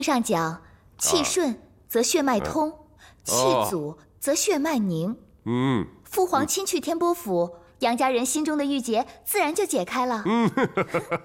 上讲，气顺则血脉通，气阻则血脉凝。父皇亲去天波府，杨家人心中的郁结自然就解开了。